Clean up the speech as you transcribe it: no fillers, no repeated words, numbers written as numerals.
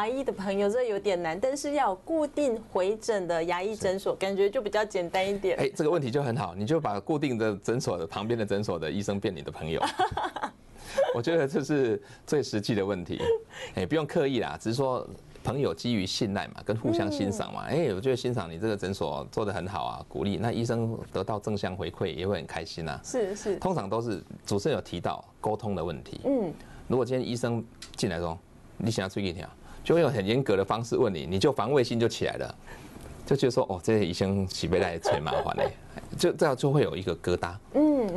牙医的朋友这有点难，但是要有固定回诊的牙医诊所，感觉就比较简单一点。 这个问题就很好，你就把固定的诊所的旁边的诊所的医生变你的朋友。我觉得这是最实际的问题，不用刻意啦，只是说朋友基于信赖嘛，跟互相欣赏嘛。我觉得欣赏你这个诊所做得很好啊，鼓励，那医生得到正向回馈也会很开心啊。 是， 通常都是主持人有提到沟通的问题。如果今天医生进来说你想要注意听，就会用很严格的方式问你，你就防卫心就起来了，就觉得说这些医生是要来找麻烦的，就这样就会有一个疙瘩。